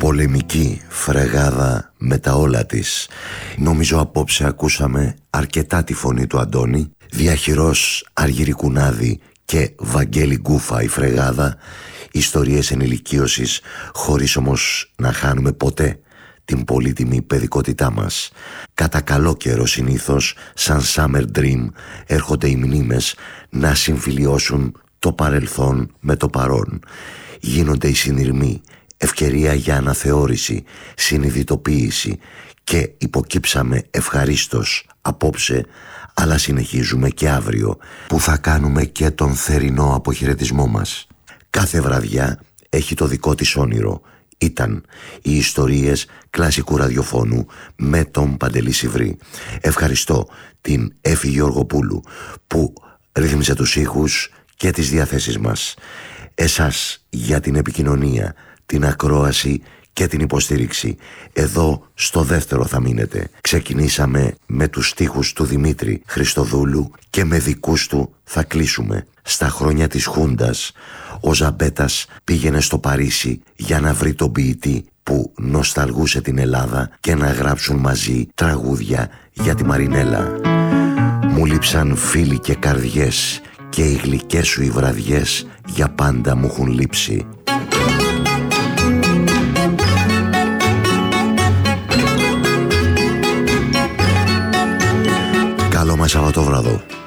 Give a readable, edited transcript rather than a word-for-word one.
πολεμική φρεγάδα με τα όλα της. Νομίζω απόψε ακούσαμε αρκετά τη φωνή του Αντώνη. Διαχειρός Αργυρικουνάδη και Βαγγέλη Γκούφα η φρεγάδα. Ιστορίες ενηλικίωσης, χωρίς όμως να χάνουμε ποτέ την πολύτιμη παιδικότητά μας. Κατά καλό καιρό συνήθως, σαν Summer Dream, έρχονται οι μνήμες να συμφιλιώσουν το παρελθόν με το παρόν. Γίνονται οι συνειρμοί, ευκαιρία για αναθεώρηση, συνειδητοποίηση, και υποκύψαμε ευχαρίστως απόψε, αλλά συνεχίζουμε και αύριο, που θα κάνουμε και τον θερινό αποχαιρετισμό μας. Κάθε βραδιά έχει το δικό της όνειρο. Ήταν οι ιστορίες κλασικού ραδιοφώνου με τον Παντελή Σιβρή. Ευχαριστώ την Έφη Γεωργοπούλου που ρύθμισε τους ήχους και τις διαθέσεις μας. Εσάς για την επικοινωνία, την ακρόαση και την υποστήριξη. Εδώ στο δεύτερο θα μείνετε. Ξεκινήσαμε με τους στίχους του Δημήτρη Χριστοδούλου και με δικούς του θα κλείσουμε. Στα χρόνια της Χούντας, ο Ζαμπέτας πήγαινε στο Παρίσι για να βρει τον ποιητή που νοσταλγούσε την Ελλάδα και να γράψουν μαζί τραγούδια για τη Μαρινέλα. Μου λείψαν φίλοι και καρδιές και οι γλυκές σου οι βραδιές για πάντα μου έχουν λείψει. Καλό μας Σαββατόβραδο.